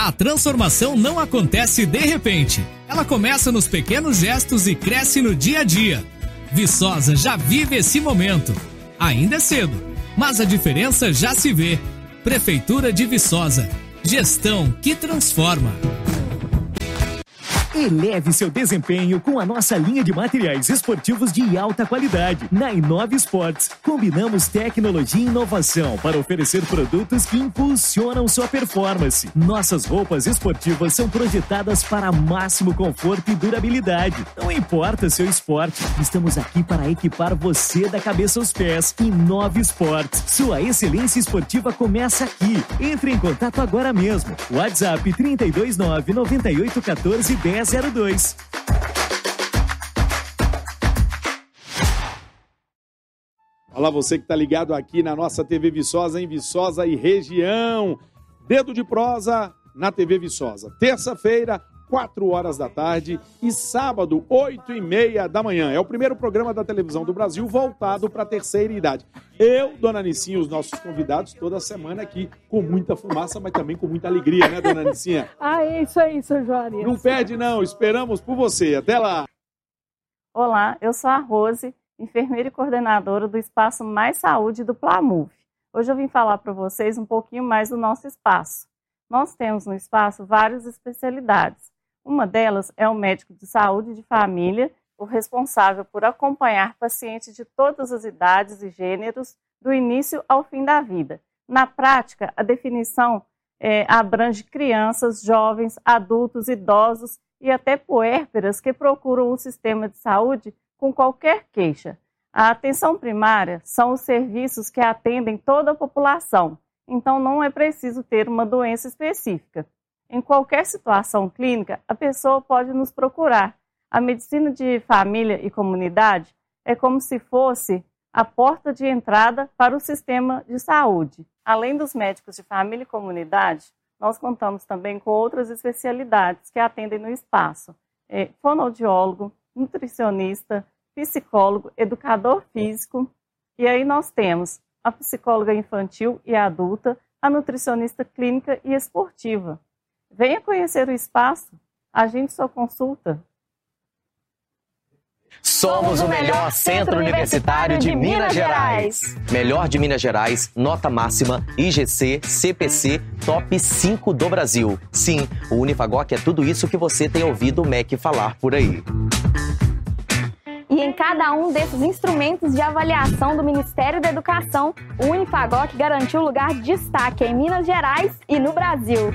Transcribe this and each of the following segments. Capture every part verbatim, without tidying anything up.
A transformação não acontece de repente. Ela começa nos pequenos gestos e cresce no dia a dia. Viçosa já vive esse momento. Ainda é cedo, mas a diferença já se vê. Prefeitura de Viçosa. Gestão que transforma. Eleve seu desempenho com a nossa linha de materiais esportivos de alta qualidade. Na Inove Esportes, combinamos tecnologia e inovação para oferecer produtos que impulsionam sua performance. Nossas roupas esportivas são projetadas para máximo conforto e durabilidade. Não importa seu esporte, estamos aqui para equipar você da cabeça aos pés. Inove Esportes, sua excelência esportiva começa aqui. Entre em contato agora mesmo. WhatsApp trinta e dois nove, noventa e oito, quatorze, dez zero dois. Olá, você que está ligado aqui na nossa T V Viçosa, em Viçosa e região. Dedo de prosa na T V Viçosa. Terça-feira, quatro horas da tarde e sábado, oito e meia da manhã. É o primeiro programa da televisão do Brasil voltado para a terceira idade. Eu, Dona Nicinha, os nossos convidados, toda semana aqui, com muita fumaça, mas também com muita alegria, né, Dona Nicinha? Ah, é isso aí, seu Juarez. Não perde, não. Esperamos por você. Até lá. Olá, eu sou a Rose, enfermeira e coordenadora do Espaço Mais Saúde do Plamuf. Hoje eu vim falar para vocês um pouquinho mais do nosso espaço. Nós temos no espaço várias especialidades. Uma delas é o médico de saúde de família, o responsável por acompanhar pacientes de todas as idades e gêneros, do início ao fim da vida. Na prática, a definição é, abrange crianças, jovens, adultos, idosos e até puérperas que procuram o sistema de saúde com qualquer queixa. A atenção primária são os serviços que atendem toda a população, então não é preciso ter uma doença específica. Em qualquer situação clínica, a pessoa pode nos procurar. A medicina de família e comunidade é como se fosse a porta de entrada para o sistema de saúde. Além dos médicos de família e comunidade, nós contamos também com outras especialidades que atendem no espaço. É, fonoaudiólogo, nutricionista, psicólogo, educador físico. E aí nós temos a psicóloga infantil e adulta, a nutricionista clínica e esportiva. Venha conhecer o espaço, agende sua consulta. Somos o melhor centro universitário de Minas Gerais. Melhor de Minas Gerais, nota máxima, I G C, C P C, top cinco do Brasil. Sim, o Unifagoc é tudo isso que você tem ouvido o M E C falar por aí. E em cada um desses instrumentos de avaliação do Ministério da Educação, o Unifagoc garantiu lugar de destaque em Minas Gerais e no Brasil.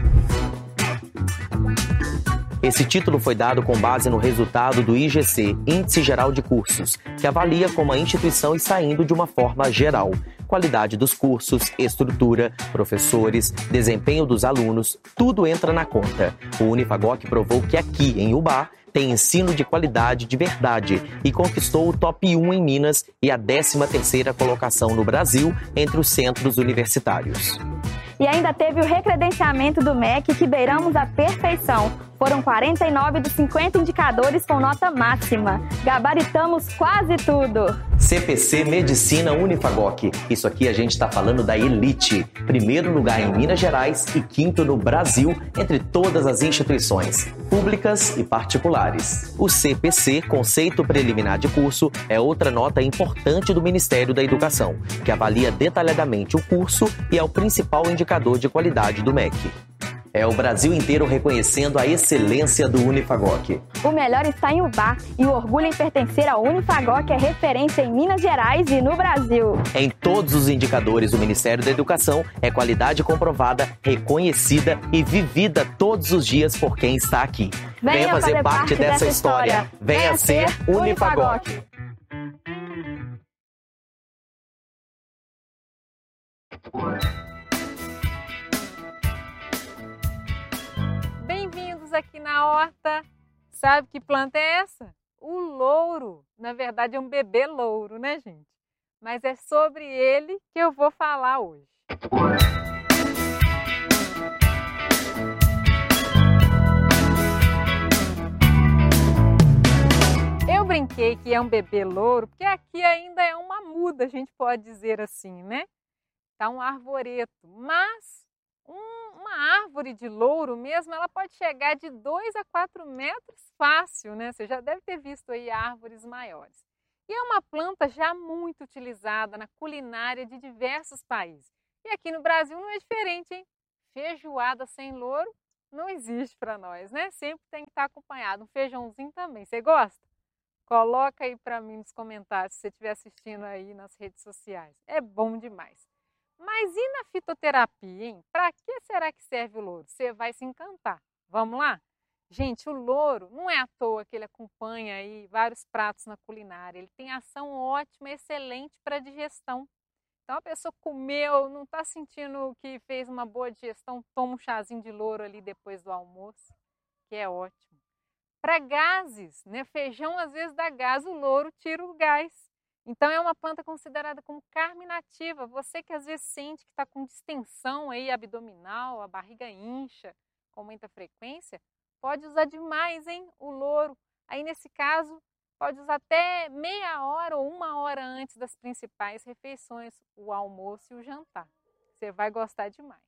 Esse título foi dado com base no resultado do I G C, Índice Geral de Cursos, que avalia como a instituição está indo de uma forma geral. Qualidade dos cursos, estrutura, professores, desempenho dos alunos, tudo entra na conta. O Unifagoc provou que aqui, em Ubá, tem ensino de qualidade de verdade e conquistou o top um em Minas e a décima terceira colocação no Brasil entre os centros universitários. E ainda teve o recredenciamento do M E C que beiramos a perfeição. Foram quarenta e nove dos cinquenta indicadores com nota máxima. Gabaritamos quase tudo. C P C Medicina Unifagoc. Isso aqui a gente está falando da elite. Primeiro lugar em Minas Gerais e quinto no Brasil, entre todas as instituições, públicas e particulares. O C P C, Conceito Preliminar de Curso, é outra nota importante do Ministério da Educação, que avalia detalhadamente o curso e é o principal indicador de qualidade do M E C. É o Brasil inteiro reconhecendo a excelência do Unifagoc. O melhor está em Ubá e o orgulho em pertencer ao Unifagoc é referência em Minas Gerais e no Brasil. Em todos os indicadores do Ministério da Educação, é qualidade comprovada, reconhecida e vivida todos os dias por quem está aqui. Venha, Venha fazer, fazer parte, parte dessa, dessa história. história. Venha, Venha ser Unifagoc. Unifagoc. Bem-vindos aqui na horta. Sabe que planta é essa? O louro. Na verdade é um bebê louro, né, gente? Mas é sobre ele que eu vou falar hoje. Eu brinquei que é um bebê louro, porque aqui ainda é uma muda, a gente pode dizer assim, né? Tá um arvoreto, mas um, uma árvore árvore de louro mesmo, ela pode chegar de dois a quatro metros fácil, né? Você já deve ter visto aí árvores maiores. E é uma planta já muito utilizada na culinária de diversos países. E aqui no Brasil não é diferente, hein? Feijoada sem louro não existe para nós, né? Sempre tem que estar acompanhado. Um feijãozinho também. Você gosta? Coloca aí para mim nos comentários se você estiver assistindo aí nas redes sociais. É bom demais. Mas e na fitoterapia, hein? Para que será que serve o louro? Você vai se encantar. Vamos lá? Gente, o louro não é à toa que ele acompanha aí vários pratos na culinária. Ele tem ação ótima, excelente para a digestão. Então a pessoa comeu, não está sentindo que fez uma boa digestão, toma um chazinho de louro ali depois do almoço, que é ótimo. Para gases, né? Feijão às vezes dá gás, o louro tira o gás. Então é uma planta considerada como carminativa. Você que às vezes sente que está com distensão aí abdominal, a barriga incha com muita frequência, pode usar demais, hein, o louro. Aí nesse caso, pode usar até meia hora ou uma hora antes das principais refeições, o almoço e o jantar. Você vai gostar demais.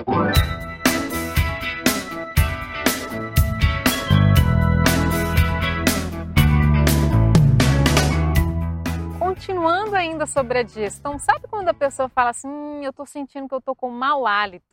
Continuando ainda sobre a digestão, sabe quando a pessoa fala assim, hum, eu estou sentindo que eu estou com mau hálito?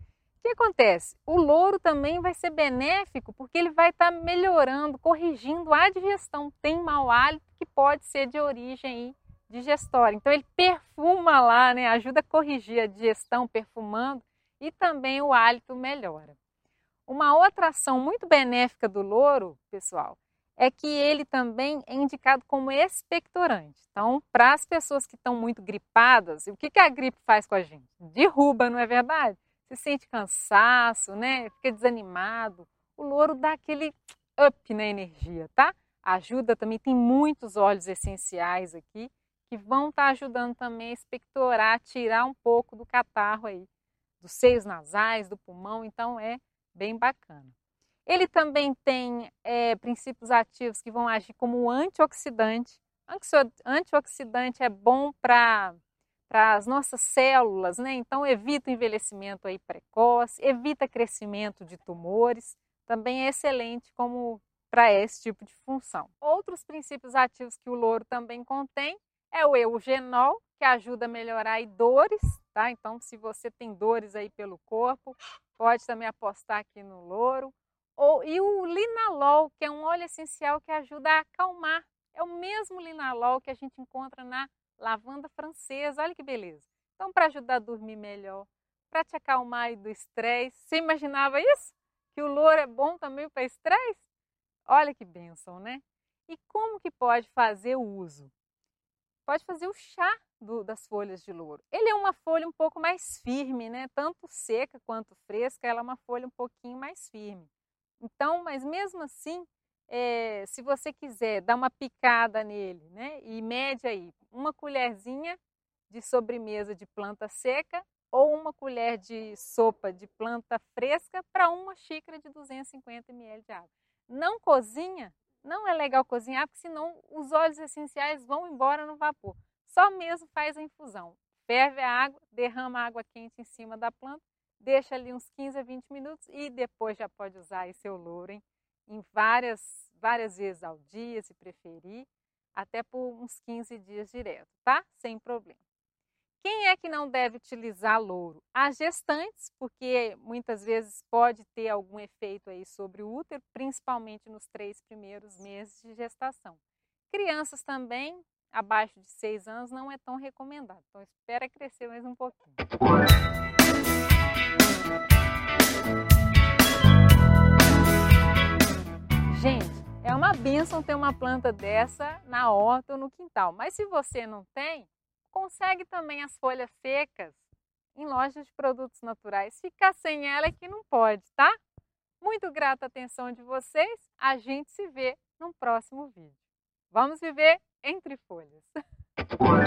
O que acontece? O louro também vai ser benéfico porque ele vai estar melhorando, corrigindo a digestão. Tem mau hálito que pode ser de origem aí digestória. Então ele perfuma lá, né? Ajuda a corrigir a digestão perfumando e também o hálito melhora. Uma outra ação muito benéfica do louro, pessoal, é que ele também é indicado como expectorante. Então, para as pessoas que estão muito gripadas, o que, que a gripe faz com a gente? Derruba, não é verdade? Se sente cansaço, né? Fica desanimado. O louro dá aquele up na energia, tá? Ajuda também, tem muitos óleos essenciais aqui que vão estar tá ajudando também a expectorar, tirar um pouco do catarro aí, dos seios nasais, do pulmão, então é bem bacana. Ele também tem é, princípios ativos que vão agir como antioxidante. Antioxidante é bom para para as nossas células, né? Então evita o envelhecimento aí precoce, evita crescimento de tumores, também é excelente como para esse tipo de função. Outros princípios ativos que o louro também contém é o eugenol, que ajuda a melhorar aí dores, tá? Então se você tem dores aí pelo corpo, pode também apostar aqui no louro. Ou, e o linalol, que é um óleo essencial que ajuda a acalmar. É o mesmo linalol que a gente encontra na lavanda francesa, olha que beleza. Então, para ajudar a dormir melhor, para te acalmar aí do estresse. Você imaginava isso? Que o louro é bom também para estresse? Olha que bênção, né? E como que pode fazer o uso? Pode fazer o chá do, das folhas de louro. Ele é uma folha um pouco mais firme, né? Tanto seca quanto fresca, ela é uma folha um pouquinho mais firme. Então, mas mesmo assim, é, se você quiser dar uma picada nele, né, e mede aí uma colherzinha de sobremesa de planta seca ou uma colher de sopa de planta fresca para uma xícara de duzentos e cinquenta mililitros de água. Não cozinha, não é legal cozinhar, porque senão os óleos essenciais vão embora no vapor. Só mesmo faz a infusão. Ferve a água, derrama a água quente em cima da planta, deixa ali uns quinze a vinte minutos e depois já pode usar aí seu louro, hein? Em várias, várias vezes ao dia, se preferir, até por uns quinze dias direto, tá? Sem problema. Quem é que não deve utilizar louro? As gestantes, porque muitas vezes pode ter algum efeito aí sobre o útero, principalmente nos três primeiros meses de gestação. Crianças também, abaixo de seis anos, não é tão recomendado. Então, espera crescer mais um pouquinho. Gente, é uma bênção ter uma planta dessa na horta ou no quintal. Mas se você não tem, consegue também as folhas secas em lojas de produtos naturais. Ficar sem ela é que não pode, tá? Muito grata a atenção de vocês. A gente se vê no próximo vídeo. Vamos viver entre folhas.